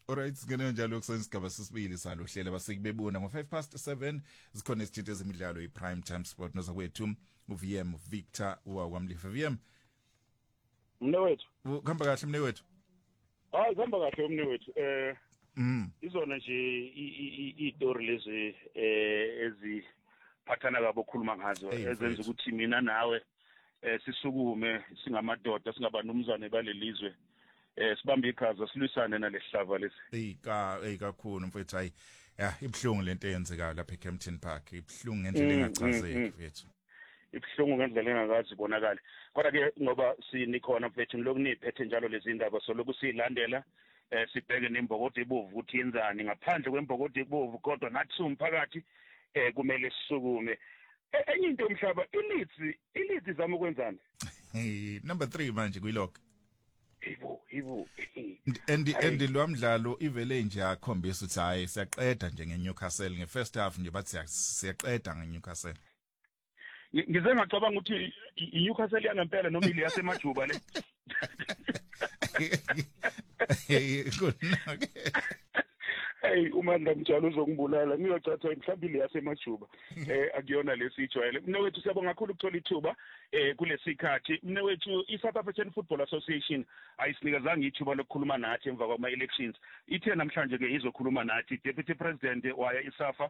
Alright, singena njalo kusesigaba sesibili salo hlelo basikubebona ngo5:07 zikhona izithinto zemidlalo iPrime Time Sport nozakwethu uVM Victor wakwamlifa VM. Mnewethu. Kuhamba kahle mnewethu? Hayi kuhamba kahle mnewethu. Izona nje istory lezi eziphathana kabo okhuluma ngazo ezenza ukuthi mina nawe sisukume singamadoda singabanumzane balelizwe. Sibambe iqhaza silwisane nalesihlava lesi. Kakhulu mfethu hayi. Ya ibhlungu lento eyenzeka lapha eKempton Park. Ibhlungu ngendlela engachazeki mfethu. Ibhlungu ngendlela engakazi bonakala. Kodwa ke ngoba sinikhona mfethu lokuniphethe njalo lezi ndaba so lokhu silandela sibheke nembokoti ebovu ukuthi yenzani ngaphandle kwembokoti ebovu kodwa nathi somphakathi kumele sisukume. Enye into omhlaba ilithi zama ukwenzana. Number 3 manje kuyilokho. Yibo. And lo mdlalo ivele nje akhombisa ukuthi hayi siyaqeda nje ngeNewcastle ngefirst half nje bathi siyaqeda ngeNewcastle. Ngize ngacabanga ukuthi iNewcastle yangempela noma ile yasemajuba le. Hey uMandla Mtshalo uzongibulala ngiyocatha mhlawumbe ile yasemajuba akuyona lesijwayele mnewethu siyabonga kakhulu ukuthola ithuba kulesikhathi mnewethu iSouth African Football Association ayisinikezanga ithuba lokukhuluma nathi emva kwama elections ithe namhlanje ke izokhuluma nathi Deputy President waya iSAFA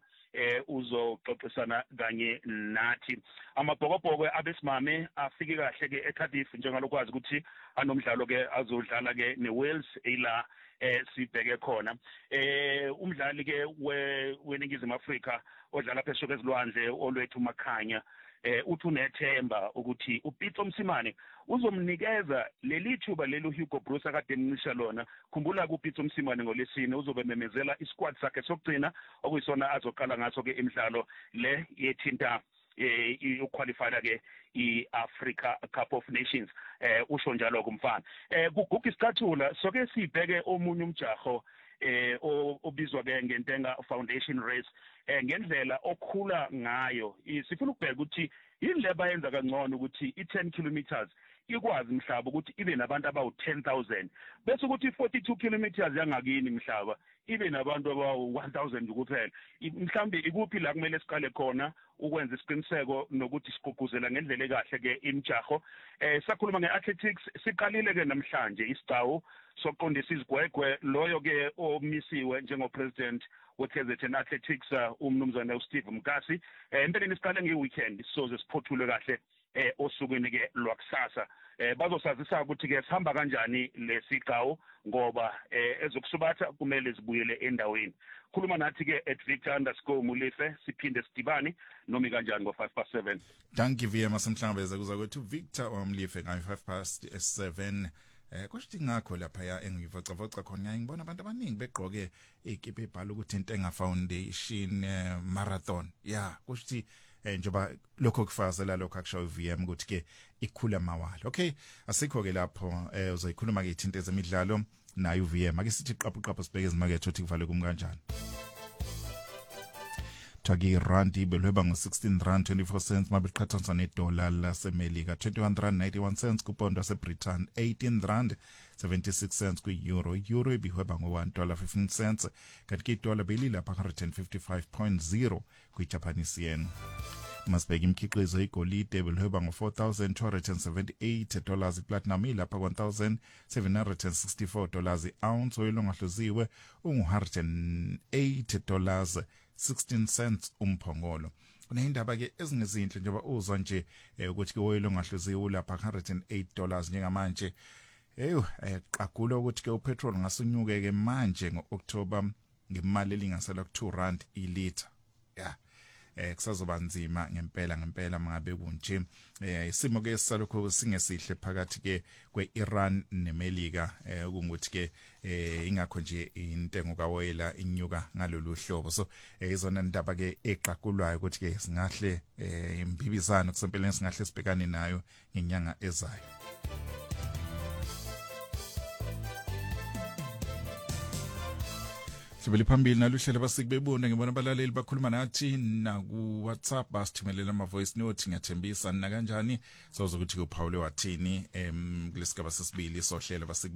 uzoxoxisana kanye nathi amabhokobhoko abesimame afike kahle ke eCardiff njengalokwazi ukuthi anomdlalo ke azodlala ke neWales ila sibheke khona umdlali ke weNingizimu Afrika odlala phesheya kwezilwandle olwethu Makhanya uthi unethemba ukuthi uPitso Msimane uzomnikeza leli thuba leli uHugo Bruce akade emnisha lona khumbula kuPitso Msimane ngolesine uzobe memezela isquad sakhe sokugcina okuyisona azoqala ngaso ke imidlalo le yethinta uqualify ke iAfrica Cup of Nations usho njalo kumfana kuguga isicathula soke sibheke omunye umjaho obizwa ke ngentenga foundation race ngendlela okhula ngayo sifuna ukubheka ukuthi yini le bayenza kangcono ukuthi i10 kilometers ikwazi mhlaba ukuthi ibe nabantu abawu 10,000 bese ukuthi 42 kilometers yangakini mhlaba ibe nabantu abawu 1000 kuphela mhlambe ikuphi la kumele siqale khona ukwenza isiqiniseko nokuthi sigqugquzela ngendlela ekahle ke imjaho sakhuluma ngeathletics siqalile ke namhlanje isigcawu soqondisa izigwegwe loyo ke omisiwe njengopresident weKZN Athletics umnumzana uSteve Mkasi empeleni siqale ngeweekend sizoze siphothule kahle osukwini ke lwakusasa bazosazisa ukuthi ke sihamba kanjani lesigcawu ngoba ezokusubatha kumele zibuyele endaweni khuluma nathi ke @victor_mulife siphinde sidibane nomi kanjani ngo5:07 Thank you VM asemhlangabeza kuza kwethu Victor Wamlife ngayi5:07 kusho ngakho lapha ya engivocavoca khona ngibona abantu abaningi begqoke ikipe ebhala ukuthi Intenga Foundation marathon kusho njoba lokho kufazela lokho akusho VM ukuthi ke ikhula mawala okay asikho ke lapho uzoyikhuluma ke ithinto ezemidlalo nayo VM ake sithi qapuqaphu sibheke ezimakethe uthi kuvale kumkanjani Taki randi belweba ngo16.24 mabiqhathanisa nedola laseMelika 21.91 kupondo laseBritain 18.76 kueuro euro ibihweba ngo$1.15 kanti idola belilapha 155.0 kuJapanese yen Masibheka imikhiqizo igolide belweba ngo$4,278 iplatinum ilapha $1,764 iounce oil ongahluziwe ungu$108 16 cents umphongolo kunendaba ke ezingezinhle njengoba uzwa nje ukuthi ke oil ongahluziwe ulapha $108 njengamanje qagula ukuthi ke upetrol ngasunyuke ke manje ngoOctober ngemali elingasela ku$2 ilitha kusazoba nzima ngempela mangabe kunje isimo ke salokho singesihle phakathi ke kweIran neMelika ukuthi ke ingakho nje intengo kawoyela inyuka ngalolu hlobo so izona indaba ke eqaqulwayo ukuthi ke singahle imbibizano kusempeleni singahle sibhekane nayo ngenyanga ezayo Sibeli phambili naluhlelo basikubebona ngibona abalaleli bakhuluma nathi na ku WhatsApp basithumelela ama voice note ngiyathembisa na kanjani sozokuthi uPaul wathini kulesigaba sesibili sohlelo